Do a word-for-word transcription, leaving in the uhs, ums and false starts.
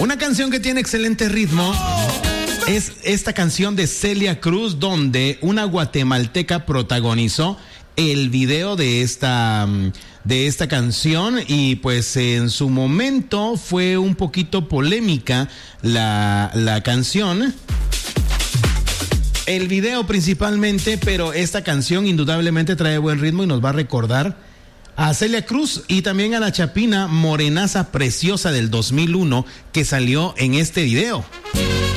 Una canción que tiene excelente ritmo es esta canción de Celia Cruz, donde una guatemalteca protagonizó el video de esta, de esta canción, y pues en su momento fue un poquito polémica la, la canción. El video principalmente, pero esta canción indudablemente trae buen ritmo y nos va a recordar a Celia Cruz y también a la chapina morenaza preciosa del dos mil uno que salió en este video.